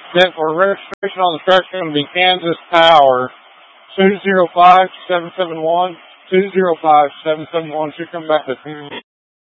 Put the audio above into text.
Then for registration on the track, it's going to be Kansas Power 205-771. 205-771 should come back to